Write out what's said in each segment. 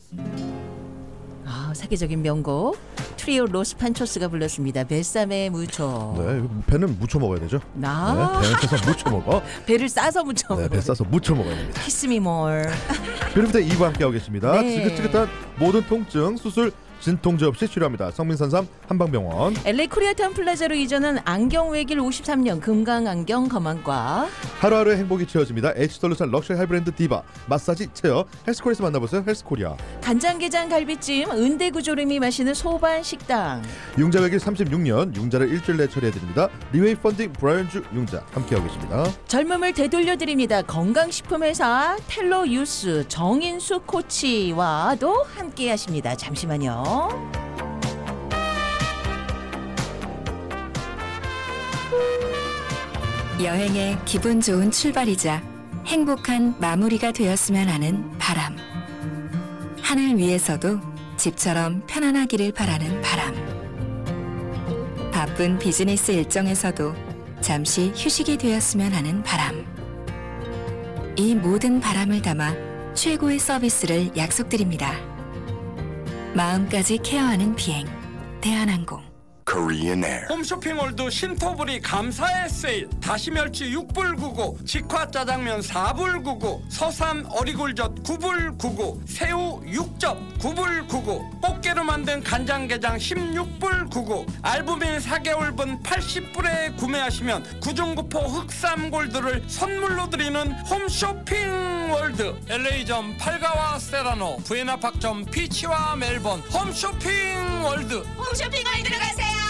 세계적인 명곡 트리오 로스 판초스가 불렀습니다. 뱃삼에 무초. 네, 배는 무쳐 먹어야 되죠. 네, 배는 싸서 무쳐 먹어. 배를 싸서 무쳐 먹어. 네, 배 싸서 무쳐 먹어야 됩니다. Kiss me more. 뷰티풀 2부 함께하고 계십니다. 네. 지긋지긋한 모든 통증 수술 진통제 없이 치료합니다. 성민산삼 한방병원. LA 코리아타운 플라자로 이전한 안경 외길 53년 금강안경 검안과 하루하루의 행복이 채워집니다. H솔루션 럭셔리 하이브랜드 디바 마사지 체어 헬스코리아에서 만나보세요. 헬스코리아. 간장게장 갈비찜 은대구조림이 마시는 소반식당. 융자 외길 36년 융자를 일주일 내 처리해드립니다. 리웨이 펀딩 브라이언주 융자 함께하고 계십니다. 젊음을 되돌려드립니다. 건강식품회사 텔로유스 정인수 코치와도 함께하십니다. 잠시만요. 여행의 기분 좋은 출발이자 행복한 마무리가 되었으면 하는 바람. 하늘 위에서도 집처럼 편안하기를 바라는 바람. 바쁜 비즈니스 일정에서도 잠시 휴식이 되었으면 하는 바람. 이 모든 바람을 담아 최고의 서비스를 약속드립니다. 마음까지 케어하는 비행 대한항공. Korean Air. 홈쇼핑몰도 신토불이 감사의 세일. 다시멸치 6불 99, 직화 짜장면 4불 99, 서삼 어리굴젓 9불 99, 새우 6접 9불 99, 꽃게로 만든 간장게장 16불 99, 알부민 4개월분 80불에 구매하시면 구중구포 흑삼골드를 선물로 드리는 홈쇼핑 월드. LA점 팔가와 세라노, 부에나팍점 피치와 멜번. 홈쇼핑 월드. 홈쇼핑 월드로 가세요.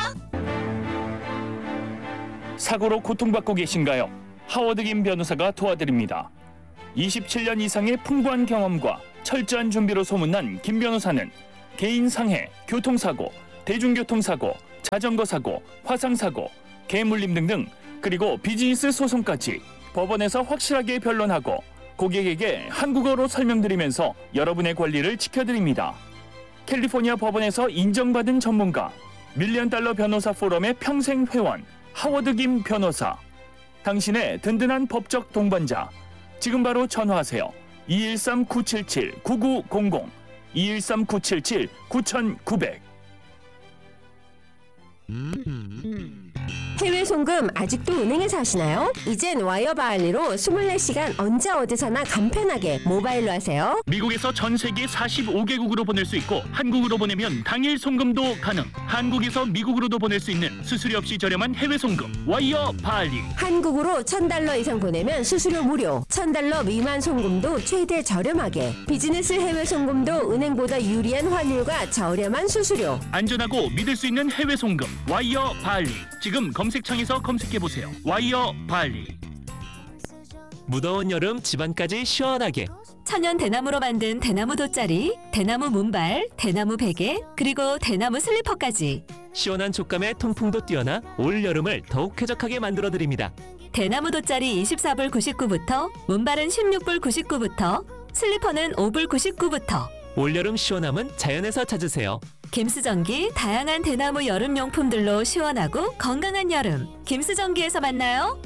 사고로 고통받고 계신가요? 하워드 김 변호사가 도와드립니다. 27년 이상의 풍부한 경험과 철저한 준비로 소문난 김 변호사는 개인 상해, 교통사고, 대중교통사고, 자전거 사고, 화상사고, 개물림 등등, 그리고 비즈니스 소송까지 법원에서 확실하게 변론하고 고객에게 한국어로 설명드리면서 여러분의 권리를 지켜드립니다. 캘리포니아 법원에서 인정받은 전문가, $1,000,000 변호사 포럼의 평생 회원, 하워드 김 변호사. 당신의 든든한 법적 동반자. 지금 바로 전화하세요. 213-977-9900, 213-977-9900. 해외 송금 아직도 은행에서 하시나요? 이젠 와이어바알리로 24시간 언제 어디서나 간편하게 모바일로 하세요. 미국에서 전 세계 45개국으로 보낼 수 있고 한국으로 보내면 당일 송금도 가능. 한국에서 미국으로도 보낼 수 있는 수수료 없이 저렴한 해외 송금 와이어바알리. 한국으로 $1,000 이상 보내면 수수료 무료, $1,000 미만 송금도 최대 저렴하게, 비즈니스 해외 송금도 은행보다 유리한 환율과 저렴한 수수료. 안전하고 믿을 수 있는 해외 송금 와이어바알리. 지금 검색창에서 검색해보세요. 와이어바알리. 무더운 여름 집안까지 시원하게 천연 대나무로 만든 대나무 돗자리, 대나무 문발, 대나무 베개, 그리고 대나무 슬리퍼까지 시원한 촉감에 통풍도 뛰어나 올 여름을 더욱 쾌적하게 만들어드립니다. 대나무 돗자리 24불 99부터, 문발은 16불 99부터, 슬리퍼는 5불 99부터. 올여름 시원함은 자연에서 찾으세요. 김수전기, 다양한 대나무 여름용품들로 시원하고 건강한 여름. 김수전기에서 만나요.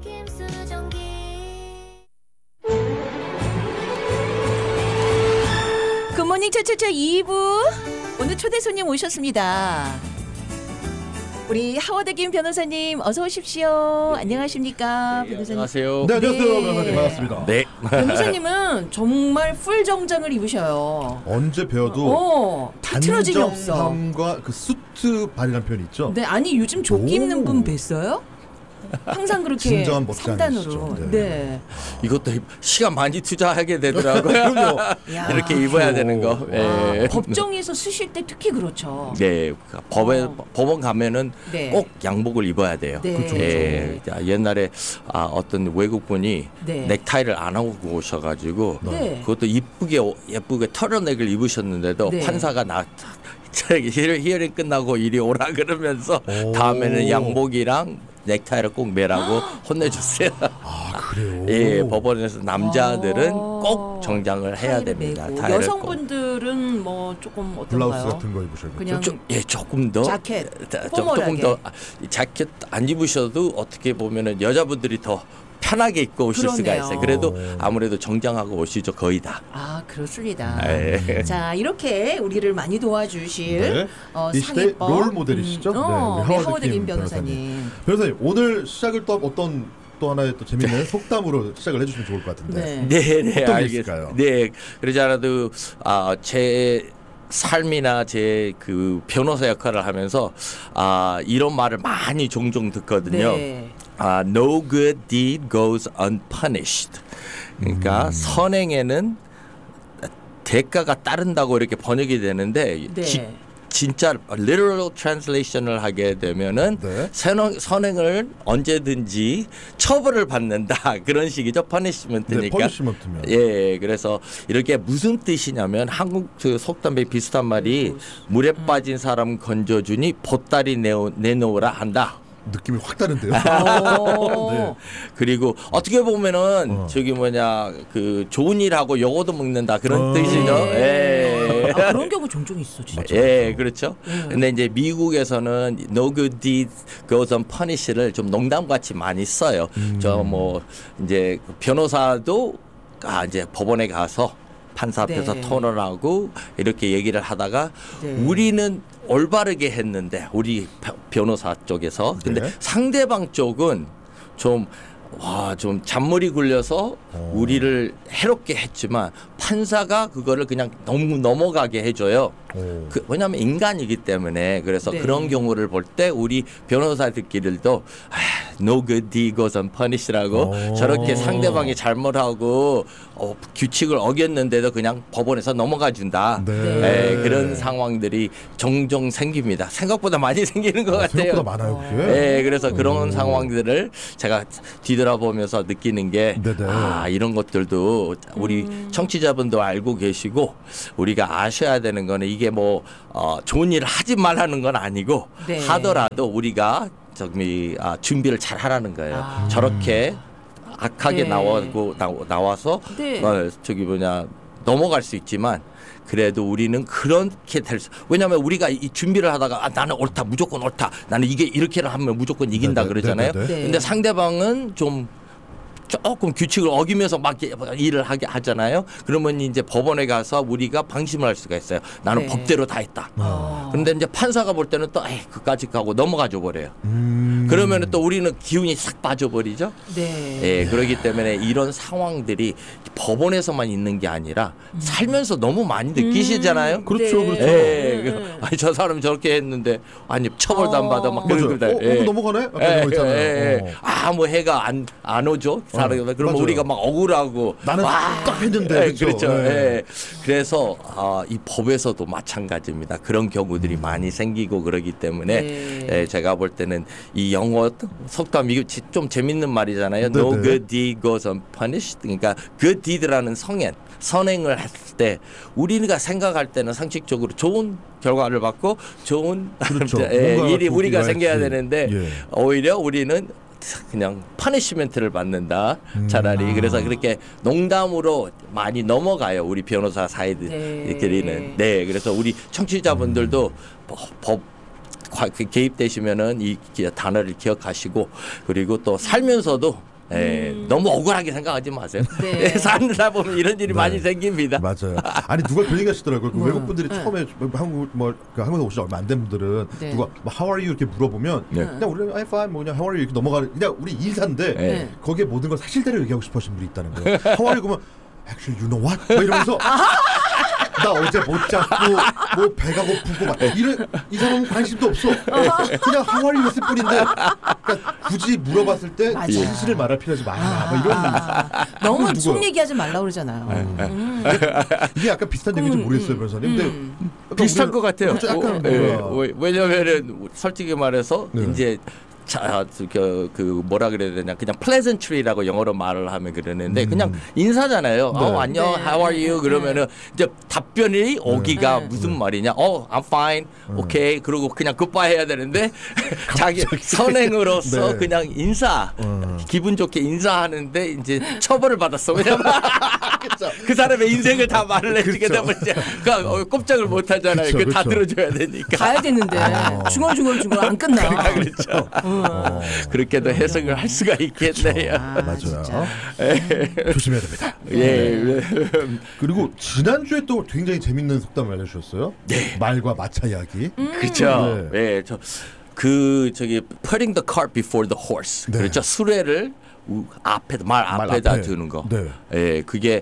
굿모닝 차차차 2부. 오늘 초대 손님 오셨습니다. 우리 하워드 김 변호사님 어서 오십시오. 안녕하십니까, 변호사님. 안녕하세요. 네, 안녕하세요. 네. 변호사님 반갑습니다. 네. 변호사님은 정말 풀 정장을 입으셔요. 언제 배워도 틀어짐이 없어. 단정함과 그 수트 발이라는 표현이 있죠. 네, 아니 요즘 조끼 오. 입는 분 뵀어요? 항상 그렇게 진정한 멋지 3단으로. 아니시죠? 네. 네. 이것도 시간 많이 투자하게 되더라고요. 그럼요. 야. 이렇게 입어야 되는 거. 와, 예. 법정에서 쓰실 때 특히 그렇죠. 네, 법원 가면은 네. 꼭 양복을 입어야 돼요. 네. 그렇죠. 예, 옛날에 어떤 외국분이 네. 넥타이를 안 하고 오셔가지고 네. 그것도 예쁘게 털어넥을 입으셨는데도 네. 판사가 히어링 끝나고 이리 오라 그러면서 오. 다음에는 양복이랑 넥타이를 꼭 매라고 혼내주세요. 아, 그래요? 예, 법원에서 남자들은 어. 꼭 정장을 해야 타이를 됩니다. 메고. 타이를 여성분들은 뭐 조금 어떤가요? 블라우스 같은 거 입으셔야겠죠. 그냥 조금 더 자켓, 조금 포멀하게. 더 자켓 안 입으셔도 어떻게 보면은 여자분들이 더 편하게 입고 오실 수가 그러네요. 있어요. 그래도 아무래도 정장하고 오시죠 거의 다. 아 그렇습니다. 네. 자 이렇게 우리를 많이 도와주실 네. 이 시대의 상해법 롤 모델이시죠? 우리 하워드 김 변호사님. 변호사님 오늘 시작을 또 어떤 또 하나의 또 재밌는 속담으로 시작을 해주시면 좋을 것 같은데. 네. 어떤 게 알겠습니다. 있을까요? 네, 그러지 않아도 제 삶이나 제 그 변호사 역할을 하면서 이런 말을 많이 종종 듣거든요. 네. No good deed goes unpunished. 그러니까 선행에는 대가가 따른다고 이렇게 번역이 되는데 네. 진짜 literal translation을 하게 되면은 네. 선행을 언제든지 처벌을 받는다 그런 식이죠. punishment니까. 네, 퍼니시먼트면. 예, 그래서 이렇게 무슨 뜻이냐면 한국 그 속담에 비슷한 말이 물에 빠진 사람 건져주니 보따리 내놓으라 한다. 느낌이 확 다른데요. 오. 그리고 어떻게 보면은 저기 뭐냐 그 좋은 일하고 요거도 먹는다 그런 뜻이죠. 예. 그런 경우 종종 있어 진짜. 예, 그렇죠. 근데 이제 미국에서는 no good deed goes unpunished를 좀 농담같이 많이 써요. 저 뭐 이제 변호사도 이제 법원에 가서 판사 앞에서 네. 토론하고 이렇게 얘기를 하다가 네. 우리는 올바르게 했는데 우리 변호사 쪽에서 근데 네. 상대방 쪽은 좀 잔머리 굴려서 우리를 해롭게 했지만 판사가 그거를 그냥 너무 넘어가게 해줘요. 왜냐하면 인간이기 때문에 그래서 네. 그런 경우를 볼 때 우리 변호사들끼리도 no good deed goes unpunished라고 저렇게 상대방이 잘못하고 규칙을 어겼는데도 그냥 법원에서 넘어가 준다. 네. 그런 상황들이 종종 생깁니다. 생각보다 많이 생기는 것 같아요. 생각보다 많아요, 그게. 네, 그래서 그런 상황들을 제가 뒤돌아보면서 느끼는 게 네네. 이런 것들도 우리 청취자분도 알고 계시고 우리가 아셔야 되는 거는 이게 뭐 좋은 일을 하지 말라는 건 아니고 네. 하더라도 우리가 준비를 잘 하라는 거예요. 저렇게 악하게 네. 나와서 네. 넘어갈 수 있지만 그래도 우리는 그렇게 왜냐하면 우리가 이 준비를 하다가 나는 옳다 무조건 옳다 나는 이게 이렇게를 하면 무조건 이긴다 네네, 그러잖아요. 네네. 네. 근데 상대방은 좀 조금 규칙을 어기면서 막 일을 하게 하잖아요. 그러면 이제 법원에 가서 우리가 방심을 할 수가 있어요. 나는 네. 법대로 다 했다. 그런데 이제 판사가 볼 때는 또 그까짓 하고 넘어가 줘 버려요. 그러면 또 우리는 기운이 싹 빠져버리죠. 네. 예, 그렇기 때문에 이런 상황들이 법원에서만 있는 게 아니라 살면서 너무 많이 느끼시잖아요. 그렇죠, 네. 그렇죠. 예, 저 사람 저렇게 했는데 아닙처벌도 안 받아 막 맞아요. 그러다. 넘어가네? 아까 그런 거 있잖아요. 뭐 해가 안 오죠. 그러면 맞아요. 우리가 막 억울하고 나는 딱 했는데. 그렇죠. 네. 예. 그래서 이 법에서도 마찬가지입니다. 그런 경우들이 많이 생기고 그러기 때문에 네. 예, 제가 볼 때는 이 영어 속담 이게 좀 재밌는 말이잖아요. No 네네. good deed goes unpunished. 그러니까 good deed라는 선행을 했을 때 우리가 생각할 때는 상식적으로 좋은 결과를 받고 좋은 그렇죠. 일이 뭔가 우리가 좋기가 생겨야 했지. 되는데 예. 오히려 우리는 그냥 파니시멘트를 받는다 차라리 그래서 그렇게 농담으로 많이 넘어가요 우리 변호사 사이들끼리는. 네, 그래서 우리 청취자분들도 법 개입되시면은 이 단어를 기억하시고 그리고 또 살면서도 너무 억울하게 생각하지 마세요. 네. 살다 보면 이런 일이 많이 생깁니다. 맞아요. 아니 누가 그런 얘기 하시더라고요. 그 외국 분들이 처음에 한국에 오시지 얼마 안 된 분들은 네. 누가 뭐 How are you 이렇게 물어보면 네. 그냥 우리는 I'm fine 뭐 그냥 How are you 이렇게 넘어가는 그냥 우리 인사인데 네. 거기에 모든 걸 사실대로 얘기하고 싶으신 분이 있다는 거예요. How are you 그러면 Actually you know what? 막 이러면서 나 어제 못 잤고 뭐 배가 고프고 막 이 사람은 관심도 없어. 그냥 How are you 했을 뿐인데 그러니까 굳이 물어봤을 때 맞아. 진실을 말할 필요하지 마라. 뭐 이런 너무 누구야? 속 얘기하지 말라 그러잖아요. 이게 약간 비슷한 얘기인지 모르겠어요, 변호사님. 근데 약간 비슷한 우리는- 것 같아요. 그렇죠, 약간 왜냐면은 솔직히 말해서 네. 이제 뭐라 그래야 되냐 그냥 pleasantry라고 영어로 말을 하면 그러는데 그냥 인사잖아요. 네. 안녕, 네. how are you? 그러면은 이제 답변이 오기가 무슨 말이냐? I'm fine, okay. 그리고 그냥 goodbye 해야 되는데 자기 선행으로서 네. 그냥 인사, 기분 좋게 인사하는데 이제 처벌을 받았어. 왜냐면 그 사람의 인생을 다 말을 해주게 그렇죠. 되면 이제 꼼짝을 못 하잖아요. 그렇죠, 다 그렇죠. 들어줘야 되니까. 가야 되는데 중얼중얼 안 끝나. 그렇죠. 그렇게도 해석을 할 수가 있겠네요. 맞아요. 조심해야 됩니다. 예. 그리고 지난주에 또 굉장히 재밌는 속담을 알려주셨어요. 네. 말과 마차 이야기. 그렇죠. 네. 저기 putting the cart before the horse. 네. 그렇죠. 수레를 말 앞에다 앞에. 두는 거. 네. 예, 그게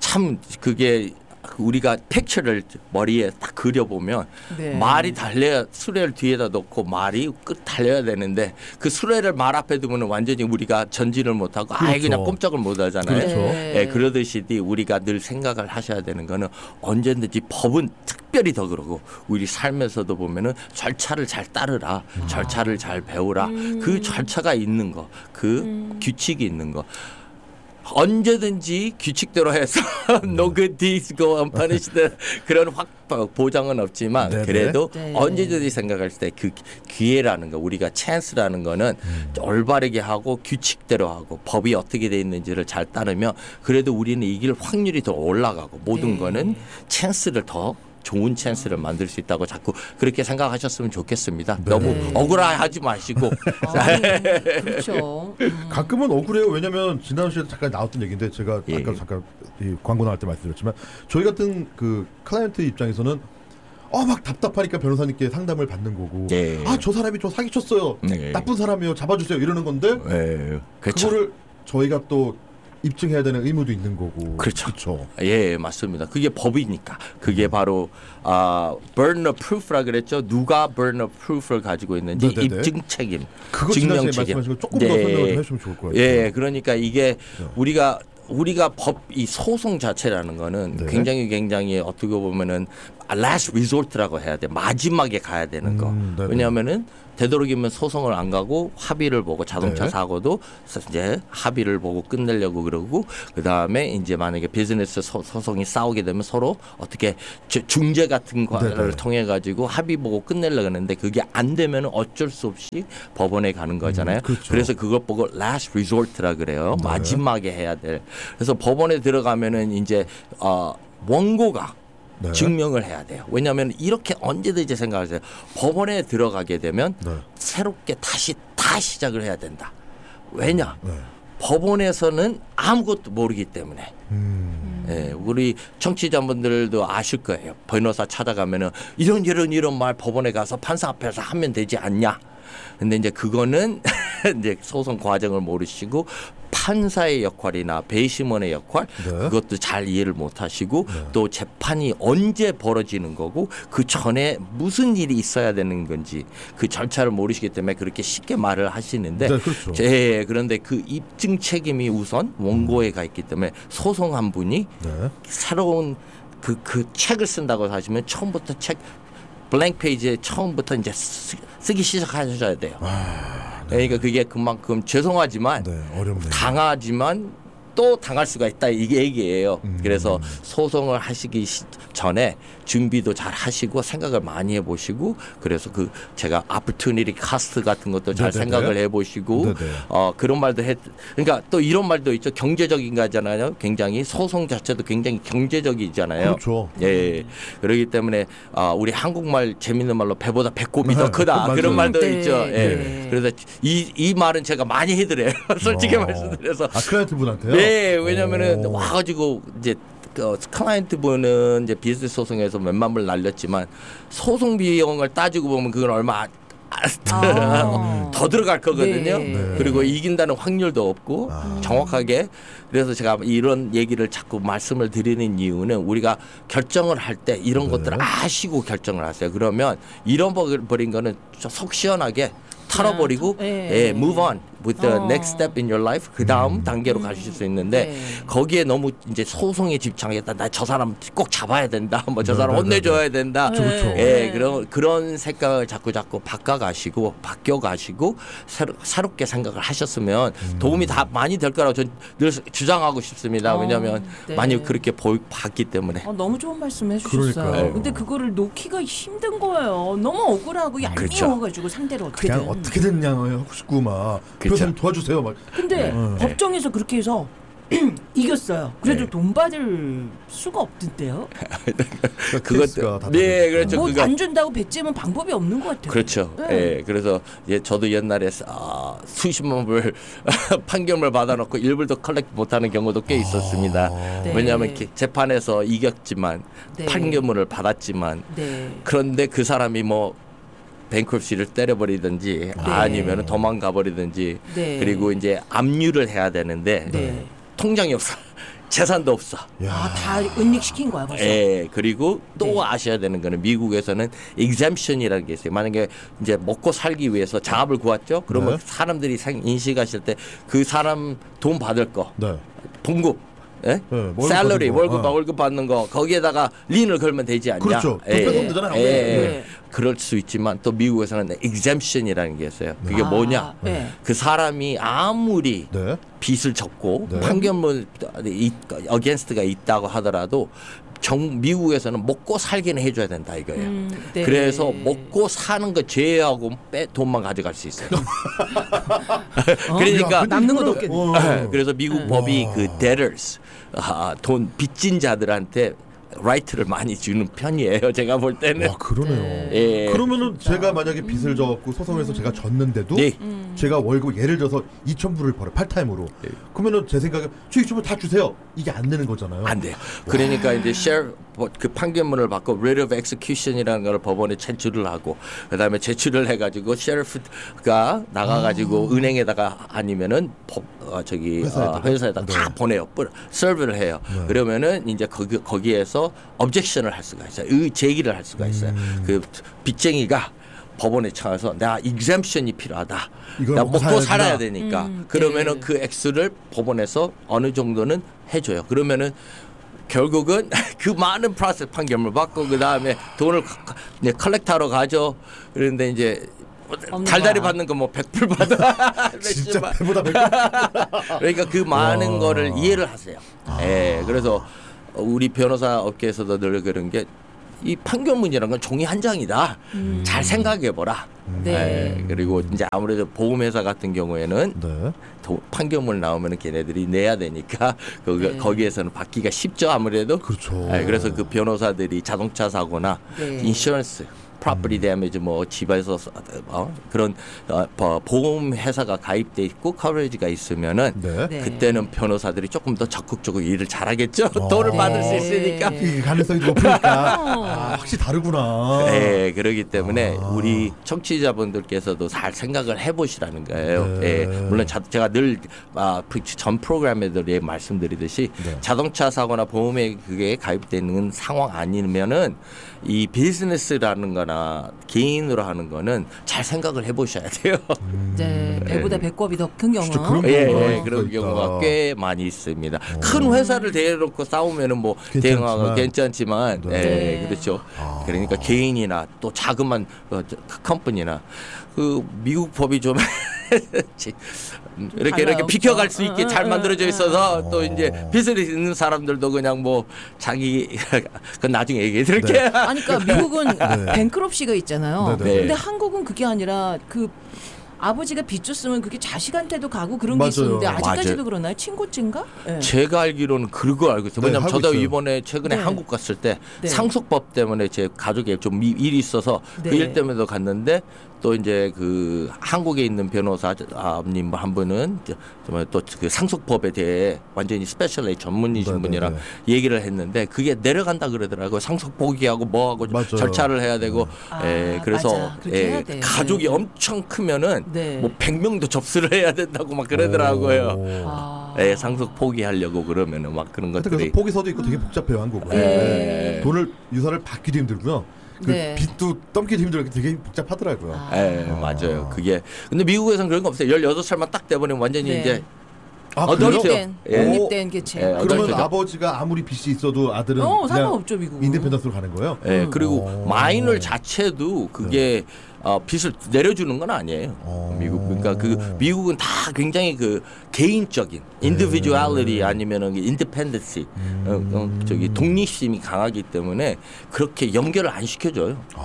우리가 픽처를 머리에 딱 그려보면 네. 말이 달려야 수레를 뒤에다 놓고 말이 끝 달려야 되는데 그 수레를 말 앞에 두면 완전히 우리가 전진을 못하고 아예 그냥 꼼짝을 못하잖아요. 그렇죠. 예, 그러듯이 우리가 늘 생각을 하셔야 되는 거는 언제든지 법은 특별히 더 그러고 우리 삶에서도 보면은 절차를 잘 따르라, 절차를 잘 배우라. 그 절차가 있는 거, 그 규칙이 있는 거. 언제든지 규칙대로 해서 no good deeds go unpunished 그런 보장은 없지만 네네. 그래도 네. 언제든지 생각할 때 그 기회라는 거 우리가 찬스라는 거는 올바르게 하고 규칙대로 하고 법이 어떻게 돼 있는지를 잘 따르면 그래도 우리는 이길 확률이 더 올라가고 모든 네. 거는 찬스를 더 좋은 찬스를 만들 수 있다고 자꾸 그렇게 생각하셨으면 좋겠습니다. 너무 억울해하지 마시고. 그렇죠. 가끔은 억울해요. 왜냐하면 지난 시간에 잠깐 나왔던 얘기인데 제가 예. 아까 잠깐 이 광고 나갈 때 말씀드렸지만 저희 같은 그 클라이언트 입장에서는 막 답답하니까 변호사님께 상담을 받는 거고 예. 저 사람이 저 사기쳤어요. 네. 나쁜 사람이에요. 잡아주세요. 이러는 건데 네. 그렇죠. 그거를 저희가 또 입증해야 되는 의무도 있는 거고. 그렇죠. 예, 맞습니다. 그게 법이니까. 그게 바로 burden of proof라 그랬죠. 누가 burden of proof를 가지고 있는지 네네네. 입증 책임, 그거 증명 지난주에 책임. 말씀하신 거 조금 더 설명을 좀 해주시면 좋을 것 같아요. 예, 그러니까 이게 우리가 이 소송 자체라는 거는 네. 굉장히 어떻게 보면은 last resort라고 해야 돼. 마지막에 가야 되는 거. 네네. 왜냐하면은 되도록이면 소송을 안 가고 합의를 보고 자동차 네. 사고도 이제 합의를 보고 끝내려고 그러고 그 다음에 이제 만약에 비즈니스 소송이 싸우게 되면 서로 어떻게 중재 같은 거를 네네. 통해 가지고 합의 보고 끝내려고 하는데 그게 안 되면 어쩔 수 없이 법원에 가는 거잖아요. 그렇죠. 그래서 그걸 보고 last resort라 그래요. 네. 마지막에 해야 될. 그래서 법원에 들어가면은 이제 원고가 네. 증명을 해야 돼요. 왜냐하면 이렇게 언제든지 생각하세요. 법원에 들어가게 되면 네. 새롭게 다 시작을 해야 된다. 왜냐? 네. 법원에서는 아무것도 모르기 때문에. 예, 우리 청취자분들도 아실 거예요. 변호사 찾아가면은 이런 말 법원에 가서 판사 앞에서 하면 되지 않냐? 근데 이제 그거는 이제 소송 과정을 모르시고 판사의 역할이나 배심원의 역할 네. 그것도 잘 이해를 못 하시고 또 재판이 언제 벌어지는 거고 그 전에 무슨 일이 있어야 되는 건지 그 절차를 모르시기 때문에 그렇게 쉽게 말을 하시는데 네, 그렇죠. 그런데 그 입증 책임이 우선 원고에 가 있기 때문에 소송한 분이 네. 새로운 그 책을 쓴다고 하시면 처음부터 블랭크 페이지에 처음부터 이제 쓰기 시작하셔야 돼요. 그러니까 그게 그만큼 죄송하지만 네, 어렵네요. 당하지만 또 당할 수가 있다 이게 얘기예요. 그래서 소송을 하시기 전에 준비도 잘 하시고 생각을 많이 해보시고 그래서 제가 opportunity cost 같은 것도 잘 네네네. 생각을 해보시고 네네. 그런 말도 그러니까 또 이런 말도 있죠. 경제적인 거잖아요. 굉장히 소송 자체도 굉장히 경제적이잖아요. 그렇죠. 예. 그렇기 때문에 우리 한국말 재밌는 말로 배보다 배꼽이 더 크다 맞아요. 그런 말도 네. 있죠. 예. 네. 그래서 이 말은 제가 많이 해드려요. 솔직히 말씀드려서. 클라이언트 분한테요? 네, 왜냐면은 오. 와가지고 이제 클라이언트 분은 이제 비즈니스 소송에서 몇만 불 날렸지만 소송 비용을 따지고 보면 그건 얼마 더 들어갈 거거든요. 네. 그리고 이긴다는 확률도 없고 정확하게 그래서 제가 이런 얘기를 자꾸 말씀을 드리는 이유는 우리가 결정을 할 때 이런 것들을 아시고 결정을 하세요. 그러면 잃어버린 거는 속 시원하게 털어버리고 네. move on with the next step in your life 그 다음 단계로 가실 수 있는데 네. 거기에 너무 이제 소송에 집착했다. 나 저 사람 꼭 잡아야 된다. 뭐 저 사람 혼내줘야 된다. 그렇죠. 예, 그런 생각을 자꾸 바뀌어가시고 새롭게 생각을 하셨으면 도움이 다 많이 될 거라고 전 늘 주장하고 싶습니다. 왜냐하면 네. 많이 그렇게 봤기 때문에. 너무 좋은 말씀 해주셨어요. 그러니까요. 근데 그거를 놓기가 힘든 거예요. 너무 억울하고 얄미워가지고 상대를 어떻게든. 그냥 어떻게든 그냥 하고 싶고 막 그렇죠. 변호사님 도와주세요 막. 근데 네. 법정에서 그렇게 해서 이겼어요. 그래도 네. 돈 받을 수가 없던데요. 케이스가 다 네, 그렇죠. 뭐 그거 안 준다고 배째면 방법이 없는 것 같아요. 그렇죠. 네. 예, 그래서 예, 저도 옛날에 수십만 불 판결을 받아놓고 1불도 컬렉트 못하는 경우도 꽤 있었습니다. 네. 왜냐하면 재판에서 이겼지만 네. 판결문을 받았지만 네. 그런데 그 사람이 뭐 뱅크럽시를 때려버리든지 아니면 도망가 버리든지 네. 그리고 이제 압류를 해야 되는데 네. 통장이 없어. 재산도 없어. 다 은닉시킨 거야 벌써. 예, 그리고 또 네. 아셔야 되는 거는 미국에서는 exemption이라는 게 있어요. 만약에 이제 먹고 살기 위해서 작업을 구했죠. 그러면 네. 사람들이 인식하실 때 그 사람 돈 받을 거, 네. 봉급, 예? 월급 샐러리, 받는 거. 월급 받는 거 거기에다가 린을 걸면 되지 않냐? 그렇죠. 돈 뺏으면 되잖아요. 네. 그럴 수 있지만 또 미국에서는 exemption이라는 게 있어요. 그게 뭐냐? 네. 그 사람이 아무리 네. 빚을 졌고 네. 판결문 어게인스트가 있다고 하더라도 미국에서는 먹고 살기는 해줘야 된다 이거예요. 네. 그래서 먹고 사는 거 제외하고 돈만 가져갈 수 있어요. 그러니까 야, 남는 것도 이거는- 없겠네. 그래서 미국 법이 그 debtors 돈 빚진 자들한테 라이트를 많이 주는 편이에요. 제가 볼 때는. 와 그러네요. 예. 그러면은 제가 만약에 빚을 져갖고 소송에서 제가 졌는데도 네. 제가 월급 예를 들어서 2,000불을 벌어 팔타임으로 그러면은 제 생각에 저 2,000불 다 주세요. 이게 안 되는 거잖아요. 안 돼요. 그러니까 이제 그 판결문을 받고 writ of execution이라는 걸 법원에 제출을 하고 그다음에 제출을 해가지고 셰리프가 나가가지고 은행에다가 아니면은 회사에다 다 보내요. 서브를 해요. 그러면은 이제 거기에서 objection을 할 수가 있어요. 제기를 할 수가 있어요. 그 빚쟁이가 법원에 청해서 내가 exemption이 필요하다. 이걸 내가 먹고 먹고 살아야 살아야 되니까. 그러면은 그 액수를 법원에서 어느 정도는 해줘요. 그러면은 결국은 그 많은 프로세스 판결을 받고 그 다음에 돈을 컬렉트하러 가죠. 그런데 이제 달달이 거야. 받는 거 뭐 100불 받아. 진짜 몇십만. 배보다 배. 그러니까 그 많은 거를 이해를 하세요. 예, 그래서 우리 변호사 업계에서도 늘 그런 게 이 판결문이라는 건 종이 한 장이다. 잘 생각해보라. 네. 예, 그리고 이제 아무래도 보험회사 같은 경우에는 네. 판결문 나오면 걔네들이 내야 되니까 네. 거기에서는 받기가 쉽죠 아무래도. 그렇죠. 예, 그래서 그 변호사들이 자동차 사고나 네. 인슈런스 프로퍼티 데미지 뭐 집에서 그런 보험 회사가 가입돼 있고 커버리지가 있으면은 네. 네. 그때는 변호사들이 조금 더 적극적으로 일을 잘하겠죠. 돈을 받을 수 있으니까. 이 가능성이 높으니까 확실히 다르구나. 네, 그렇기 때문에 우리 청취자분들께서도 잘 생각을 해보시라는 거예요. 네. 예, 물론 제가 늘 전 프로그램에도 말씀드리듯이 자동차 사고나 보험에 그게 가입되는 상황 아니면은 이 비즈니스라는 거나 개인으로 하는 거는 잘 생각을 해보셔야 돼요. 네. 배보다 배꼽이 더 큰 경우. 진짜 그런 예, 경우가 예, 그런 있다. 경우가 꽤 많이 있습니다. 큰 회사를 대놓고 싸우면은 뭐 괜찮지만. 대응하고 괜찮지만, 네. 예, 네. 그렇죠. 그러니까 개인이나 또 자그만 컴퍼니나 그 미국 법이 좀 이렇게 달라요. 비켜갈 수 있게 잘 만들어져 있어서 또 이제 어. 비즈니스 있는 사람들도 그냥 뭐 자기 그건 나중에 얘기해 드릴게요. 아니 그러니까 미국은 뱅크럽시가 있잖아요. 네, 네. 근데 한국은 그게 아니라 그 아버지가 빚 줬으면 그게 자식한테도 가고 그런 맞아요. 게 있었는데 아직까지도 맞아요. 그러나요? 친고죄인가? 네. 제가 알기로는 그거 알고 있어요. 네, 왜냐면 하고 저도 있어요. 이번에 최근에 네. 한국 갔을 때 네. 상속법 때문에 제 가족에 좀 일이 있어서 네. 그 일 때문에도 갔는데 또 이제 그 한국에 있는 변호사님 한 분은 정말 또 그 상속법에 대해 완전히 스페셜레이 전문이신 네, 네, 분이랑 네. 얘기를 했는데 그게 내려간다 그러더라고요. 상속 포기하고 뭐하고 맞아요. 절차를 해야 되고 그래서 맞아. 그렇게 해야 돼. 가족이 네. 엄청 크면은 네. 뭐 100명도 접수를 해야 된다고 막 그러더라고요. 아. 예, 상속 포기하려고 그러면은 막 그런 그래서 것들이 포기서도 있고 되게 복잡해요 한국은. 네. 돈을 유산을 받기도 힘들고요. 그 네. 빚도 넘기도 힘들고 되게 복잡하더라고요. 예, 맞아요. 그게 근데 미국에서는 그런 거 없어요. 16살만 딱 돼버리면 완전히 네. 이제 아, 그래요? 독립된 예. 독립된 개체. 예, 그러면 어쩔 때죠. 아버지가 아무리 빚이 있어도 아들은 상관없죠 미국은. 인디펜던스로 가는 거예요? 예, 그리고 오. 마이너 자체도 그게 빚을 내려주는 건 아니에요. 미국 그러니까 그 미국은 다 굉장히 그 개인적인 individuality 아니면은 independency 저기 독립심이 강하기 때문에 그렇게 연결을 안 시켜줘요.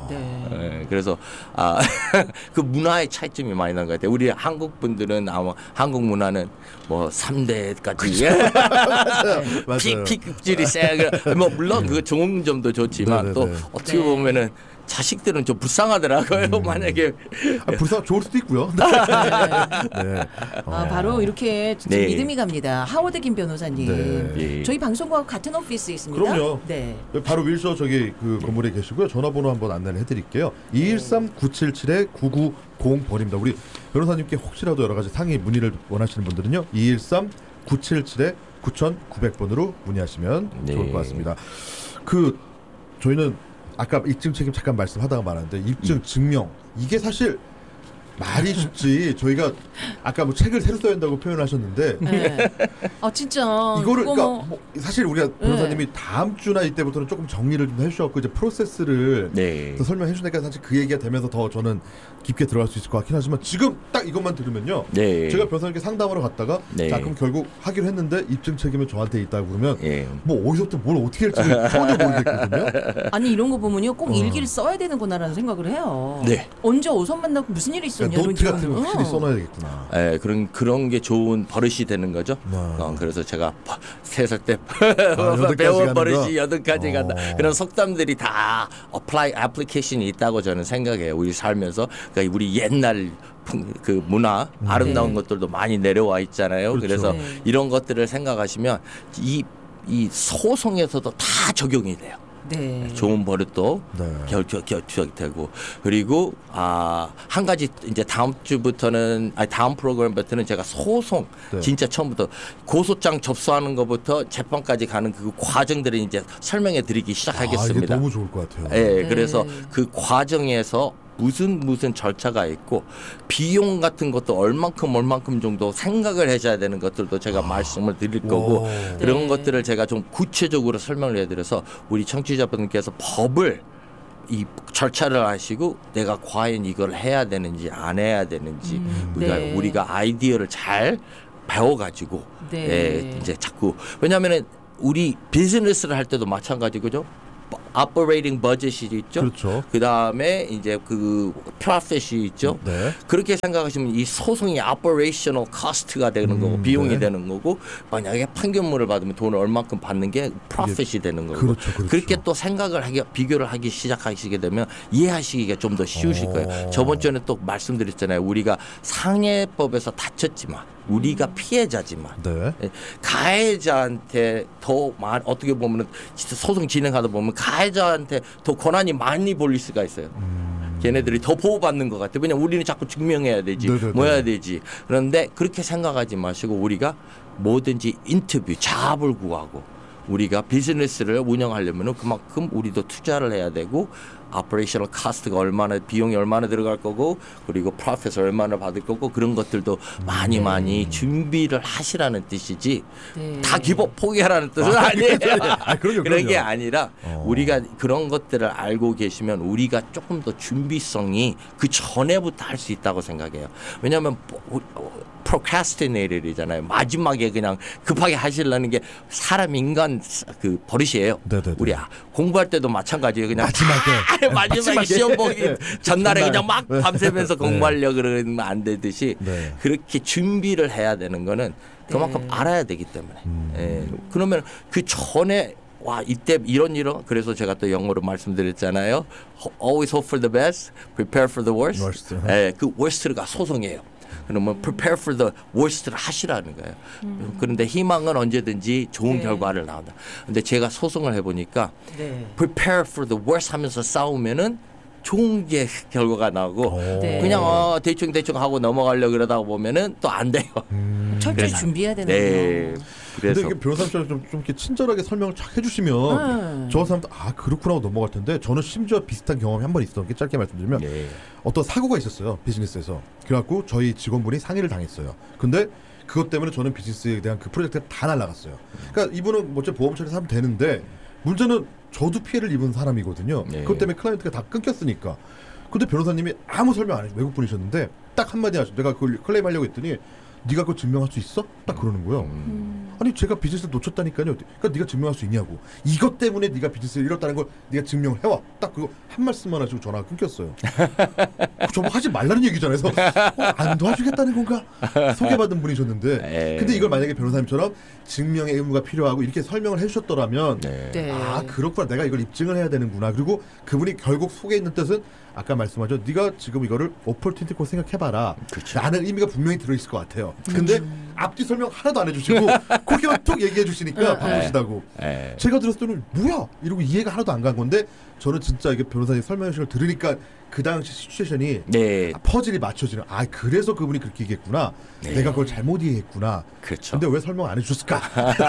네. 그래서 그 문화의 차이점이 많이 나는 것 같아요. 우리 한국 분들은 아마 한국 문화는 뭐 3대까지 맞아요. 피급질이 세. 뭐 물론 그 좋은 점도 좋지만 또 어떻게 보면은 자식들은 좀 불쌍하더라고요. 만약에 불쌍 좋을 수도 있고요. 네. 바로 이렇게 진짜 네. 믿음이 갑니다. 하워드 김 변호사님. 네. 저희 방송과 같은 오피스에 있습니다. 그럼요. 네. 바로 윌셔 저기 그 건물에 계시고요. 전화번호 한번 안내를 해드릴게요. 213-977-9908입니다. 우리 변호사님께 혹시라도 여러 가지 상의 문의를 원하시는 분들은요. 213-977-9900번으로 문의하시면 좋을 것 같습니다. 그 저희는 아까 입증 책임 잠깐 말씀하다가 말았는데 입증 증명 이게 사실 말이 쉽지. 저희가 아까 뭐 책을 새로 써야 한다고 표현하셨는데 네. 진짜 이거를 그러니까 뭐 사실 우리가 변호사님이 다음 주나 이때부터는 조금 정리를 좀 해주셔갖고 이제 프로세스를 더 설명해 주니까 사실 그 얘기가 되면서 더 저는 깊게 들어갈 수 있을 것 같긴 하지만 지금 딱 이것만 들으면요. 제가 변호사님께 상담하러 갔다가 자 그럼 결국 하기로 했는데 입증 책임은 저한테 있다고 그러면 뭐 어디서부터 뭘 어떻게 할지 전혀 모르겠거든요. 아니 이런 거 보면요 꼭 일기를 써야 되는구나라는 생각을 해요. 네. 언제 어선 만나고 무슨 일이 있었냐 노트 같은 거 확실히 써놔야겠구나. 네, 그런 게 좋은 버릇이 되는 거죠. 그래서 제가 3살 때 배운 버릇이 8가지 간다. 그런 속담들이 다 애플리케이션이 있다고 저는 생각해요. 우리 살면서 그러니까 우리 옛날 그 문화 아름다운 것들도 많이 내려와 있잖아요. 그렇죠. 그래서 이런 것들을 생각하시면 이 소송에서도 다 적용이 돼요. 네. 좋은 버릇도 결정이 되고 그리고 한 가지 이제 다음 프로그램부터는 제가 소송 진짜 처음부터 고소장 접수하는 것부터 재판까지 가는 그 과정들을 이제 설명해 드리기 시작하겠습니다. 이게 너무 좋을 것 같아요. 네, 그래서 그 과정에서 무슨 절차가 있고 비용 같은 것도 얼만큼 정도 생각을 해줘야 되는 것들도 제가 말씀을 드릴 거고 그런 것들을 제가 좀 구체적으로 설명을 해드려서 우리 청취자분께서 법을 이 절차를 아시고 내가 과연 이걸 해야 되는지 안 해야 되는지 우리가 아이디어를 잘 배워가지고 이제 자꾸 왜냐하면은 우리 비즈니스를 할 때도 마찬가지죠. operating budget이 있죠. 그렇죠. 그 다음에 이제 그 profit이 있죠. 그렇게 생각하시면 이 소송이 operational cost가 되는 거고 비용이 되는 거고 만약에 판결문을 받으면 돈을 얼마큼 받는 게 profit이 되는 거고. 그렇죠. 그렇게 또 생각을 비교를 하기 시작하시게 되면 이해하시기가 좀 더 쉬우실 거예요. 저번 주에는 또 말씀드렸잖아요. 우리가 상해법에서 다쳤지만 우리가 피해자지만 가해자한테 더 어떻게 보면 소송 진행하다 보면 가해자한테 더 권한이 많이 몰릴 수가 있어요. 걔네들이 더 보호받는 것 같아요. 왜냐하면 우리는 자꾸 증명해야 되지 뭐 해야 되지. 그런데 그렇게 생각하지 마시고 우리가 뭐든지 인터뷰 자합을 구하고 우리가 비즈니스를 운영하려면 그만큼 우리도 투자를 해야 되고 오퍼레이셔널 카스트가 얼마나 비용이 얼마나 들어갈 거고 그리고 프로핏을 얼마나 받을 거고 그런 것들도 많이 준비를 하시라는 뜻이지 다 기본 포기하라는 뜻은 아니에요. 그런 게 아니라 우리가 그런 것들을 알고 계시면 우리가 조금 더 준비성이 그 전에부터 할 수 있다고 생각해요. 왜냐하면 procrastinator이잖아요. 마지막에 그냥 급하게 하시려는 게 사람 인간 그 버릇이에요. 우리 공부할 때도 마찬가지예요. 그냥 마지막에 시험 보기 전날에 그냥 막 밤새면서 공부하려고 그러면 안 되듯이 그렇게 준비를 해야 되는 거는 그만큼 알아야 되기 때문에 그러면 그 전에 이때 이런 그래서 제가 또 영어로 말씀드렸잖아요. Always hope for the best, prepare for the worst. 그 worst가 소송이에요. 그러면 prepare for the worst를 하시라는 거예요. 그런데 희망은 언제든지 좋은 결과를 나온다. 근데 제가 소송을 해보니까 prepare for the worst 하면서 싸우면은 좋은 게 결과가 나오고 그냥 대충 하고 넘어가려고 그러다 보면은 또 안 돼요. 철저히 준비해야 되는 거예요. 근데 이게 변호사님처럼 좀 이렇게 친절하게 설명을 쫙 해주시면 저 사람도 그렇구나 하고 넘어갈 텐데 저는 심지어 비슷한 경험이 한 번 있었던 게 짧게 말씀드리면 어떤 사고가 있었어요. 비즈니스에서. 그래갖고 저희 직원분이 상해를 당했어요. 근데 그것 때문에 저는 비즈니스에 대한 그 프로젝트가 다 날아갔어요. 그러니까 이분은 뭐 보험 처리해서 하면 되는데 문제는 저도 피해를 입은 사람이거든요. 그것 때문에 클라이언트가 다 끊겼으니까. 근데 변호사님이 아무 설명 안 해서 외국 분이셨는데 딱 한마디 하시고 내가 그걸 클레임 하려고 했더니 네가 그거 증명할 수 있어? 딱 그러는 거예요. 아니 제가 비즈니스를 놓쳤다니까요. 그러니까 네가 증명할 수 있냐고. 이것 때문에 네가 비즈니스를 잃었다는 걸 네가 증명을 해와. 딱 그거 한 말씀만 하시고 전화가 끊겼어요. 저뭐 하지 말라는 얘기잖아요. 그래서 안 도와주겠다는 건가? 소개받은 분이셨는데 근데 이걸 만약에 변호사님처럼 증명의 의무가 필요하고 이렇게 설명을 해주셨더라면 아 그렇구나. 내가 이걸 입증을 해야 되는구나. 그리고 그분이 결국 속에 있는 뜻은 아까 말씀하셨죠. 네가 지금 이거를 오퍼튜니티 코 생각해봐라. 그렇죠. 라는 의미가 분명히 들어있을 것 같아요. 근데 앞뒤 설명 하나도 안 해주시고 그렇게만 툭 얘기해 주시니까 바쁘시다고. 제가 들었을 때는 뭐야? 이러고 이해가 하나도 안 간 건데 저는 진짜 이게 변호사님 설명해 주신 걸 들으니까 그 당시 시츄에이션이 퍼즐이 맞춰지는. 아 그래서 그분이 그렇게 얘기했구나. 내가 그걸 잘못 이해했구나. 그렇죠. 근데 왜 설명 안 해줬을까?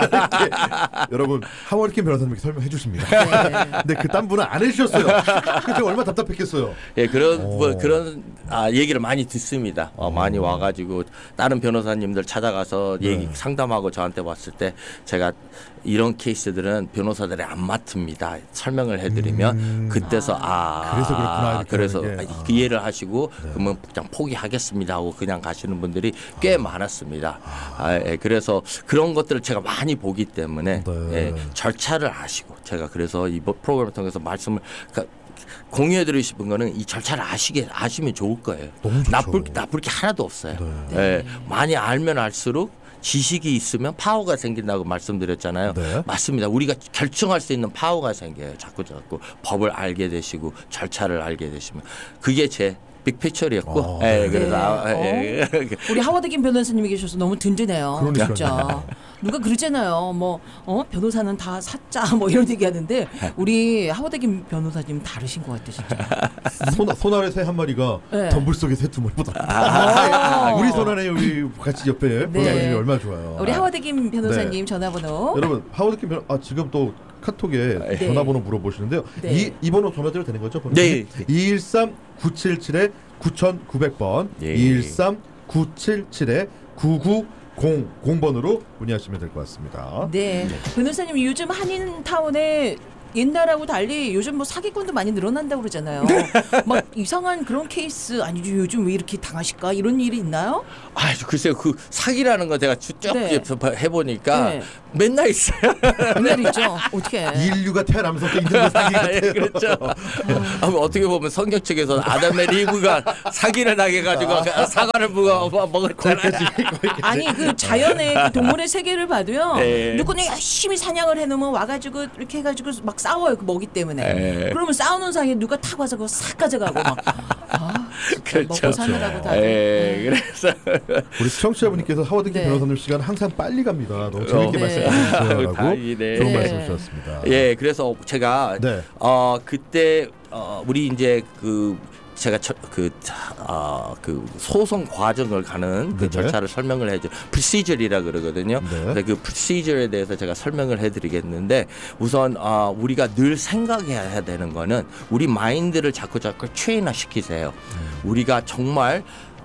여러분 하워드 킴 변호사님께 설명해 주십니다. 근데 그 딴 분은 안 해주셨어요. 제가 얼마나 답답했겠어요. 예, 그런 얘기를 많이 듣습니다. 많이 와가지고 다른 변호사님들 찾아가서 얘기 상담하고 저한테 왔을 때 제가 이런 케이스들은 변호사들이 안 맡습니다. 설명을 해드리면 그때서 그래서 그렇구나. 그래서 이해를 하시고 그러면 그냥 포기하겠습니다 하고 그냥 가시는 분들이 꽤 많았습니다. 그래서 그런 것들을 제가 많이 보기 때문에 절차를 아시고 제가 그래서 이 프로그램을 통해서 말씀을 공유해드리고 싶은 거는 이 절차를 아시면 좋을 거예요. 너무 좋죠. 나쁠 게 하나도 없어요. 많이 알면 알수록 지식이 있으면 파워가 생긴다고 말씀드렸잖아요. 맞습니다. 우리가 결정할 수 있는 파워가 생겨요. 자꾸 법을 알게 되시고 절차를 알게 되시면 그게 제 빅피처리였고. 그래서 우리 하워드 김 변호사님이 계셔서 너무 든든해요. 진짜. 누가 그러잖아요. 뭐 변호사는 다 사짜 뭐 이런 얘기하는데 우리 하워드 김 변호사님 다르신 것 같아 진짜. 손아래 새 한 마리가 덤불 속에 새 두 마리보다. 우리 손아래 우리 같이 옆에 변호사님이 얼마나 좋아요. 우리 하워드 김 변호사님 전화번호. 여러분 하워드 김 변호 지금 또 카톡에 전화번호 물어보시는데요. 이 번호 전화드려도 되는 거죠? 네. 213-977-9900번 213-977-9900번으로 문의하시면 될 것 같습니다. 네. 변호사님 요즘 한인타운에 옛날하고 달리 요즘 뭐 사기꾼도 많이 늘어난다고 그러잖아요. 막 이상한 그런 케이스 아니죠. 요즘 왜 이렇게 당하실까? 이런 일이 있나요? 글쎄요. 그 사기라는 거 제가 쭉 해보니까 맨날 있어요. 맨날 있죠. 어떻게 인류가 태어나면서 있는 거 사기 같아요. 그렇죠. 어떻게 보면 성경 측에서 아담의 리브가 사기를 당해가지고 사과를 먹었잖아요. 아니 그 자연의 그 동물의 세계를 봐도요. 누구는 열심히 사냥을 해놓으면 와가지고 이렇게 해가지고 막 싸워요. 그 먹이 때문에. 그러면 싸우는 사이에 누가 탁 와서 그거 싹 가져가고 막. 그렇죠. 먹고 사느라고 다들. 그래서 우리 시청자분께서 하워드 김 변호사님 시간 항상 빨리 갑니다. 너무 재밌게 말씀해주셔서 좋은 말씀 주셨습니다. 그래서 제가 그때 우리 이제 제가 그 소송 과정을 가는 그 절차를 설명을 해줘 프로시저리라 그러거든요. 그래서 그 프로시저에 대해서 제가 설명을 해드리겠는데 우선 우리가 늘 생각해야 되는 거는 우리 마인드를 자꾸 트레이너 시키세요. 우리가 정말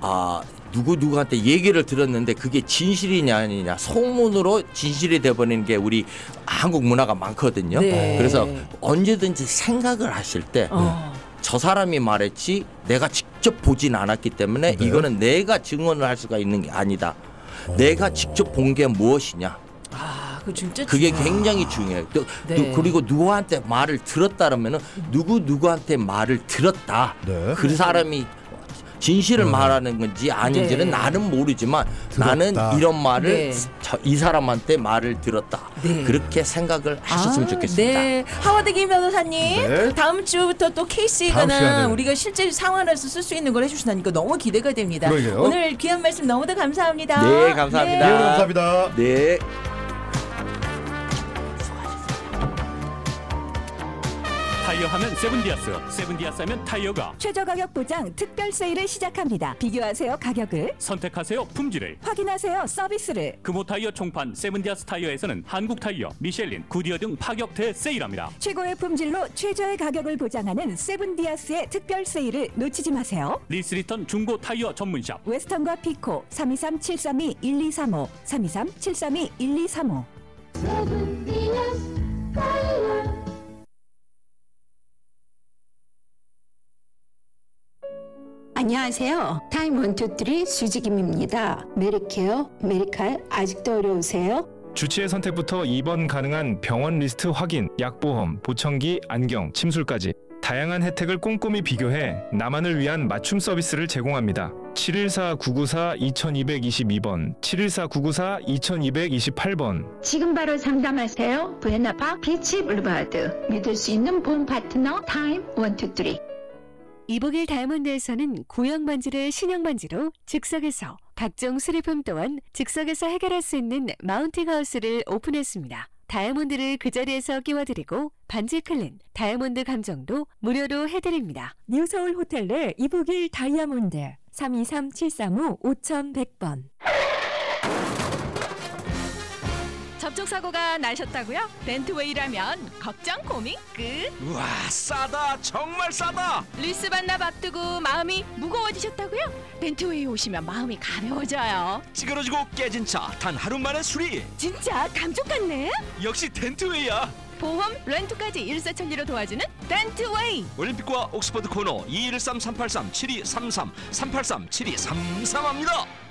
누구한테 얘기를 들었는데 그게 진실이냐 아니냐 소문으로 진실이 돼버리는 게 우리 한국 문화가 많거든요. 그래서 언제든지 생각을 하실 때 저 사람이 말했지 내가 직접 보진 않았기 때문에 이거는 내가 증언을 할 수가 있는 게 아니다. 내가 직접 본 게 무엇이냐. 그게 굉장히 중요해요. 그리고 누구한테 말을 들었다라면은 누구한테 말을 들었다. 그 사람이 진실을 말하는 건지 아닌지는 나는 모르지만 나는 이런 말을 이 사람한테 말을 들었다. 그렇게 생각을 하셨으면 좋겠습니다. 하워드 김 변호사님 다음 주부터 또 케이스이거나 우리가 실제 상황에서 쓸 수 있는 걸 해주신다니까 너무 기대가 됩니다. 오늘 귀한 말씀 너무도 감사합니다. 네, 감사합니다. 네, 감사합니다. 네. 타이어 하면 세븐디아스, 세븐디아스 하면 타이어가 최저 가격 보장 특별 세일을 시작합니다. 비교하세요 가격을, 선택하세요 품질을, 확인하세요 서비스를. 금호 타이어 총판 세븐디아스 타이어에서는 한국 타이어, 미셸린, 구디어 등 파격 대세일합니다. 최고의 품질로 최저의 가격을 보장하는 세븐디아스의 특별 세일을 놓치지 마세요. 리스리턴 중고 타이어 전문샵 웨스턴과 피코 323-732-1235 323-732-1235. 안녕하세요. 타임 1, 2, 3 수지김입니다. 메리케어, 메리칼 아직도 어려우세요? 주치의 선택부터 입원 가능한 병원 리스트 확인, 약보험, 보청기, 안경, 침술까지 다양한 혜택을 꼼꼼히 비교해 나만을 위한 맞춤 서비스를 제공합니다. 714-994-2222번, 714-994-2228번. 지금 바로 상담하세요. 부에나파 비치 블루바드. 믿을 수 있는 보험 파트너 타임 123. 이보길 다이아몬드에서는 구형 반지를 신형 반지로 즉석에서, 각종 수리품 또한 즉석에서 해결할 수 있는 마운팅 하우스를 오픈했습니다. 다이아몬드를 그 자리에서 끼워드리고 반지 클린, 다이아몬드 감정도 무료로 해드립니다. 뉴서울 호텔 내 이보길 다이아몬드 323-735-5100번. 접촉사고가 나셨다고요? 덴트웨이라면 걱정 고민 끝. 우와, 싸다, 정말 싸다. 리스 반납 앞두고 마음이 무거워지셨다고요? 덴트웨이 오시면 마음이 가벼워져요. 찌그러지고 깨진 차 단 하루 만에 수리. 진짜 감쪽 같네. 역시 덴트웨이야. 보험, 렌트까지 일사천리로 도와주는 덴트웨이. 올림픽과 옥스퍼드 코너 213-383-7233 383-7233합니다.